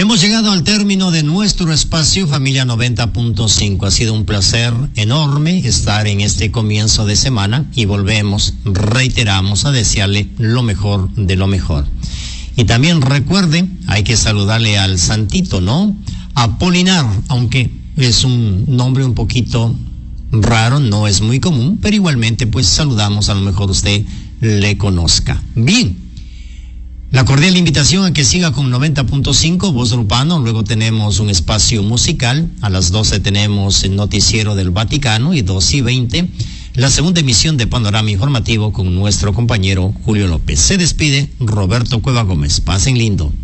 Hemos llegado al término de nuestro espacio Familia 90.5. Ha sido un placer enorme estar en este comienzo de semana y reiteramos a desearle lo mejor de lo mejor. Y también recuerde, hay que saludarle al santito, ¿no? Apolinar, aunque es un nombre un poquito raro, no es muy común, pero igualmente pues saludamos, a lo mejor usted le conozca. Bien. La cordial invitación a que siga con 90.5, Voz Urbano. Luego tenemos un espacio musical. A las 12 tenemos el noticiero del Vaticano y 2:20, la segunda emisión de Panorama Informativo con nuestro compañero Julio López. Se despide Roberto Cueva Gómez. Pasen lindo.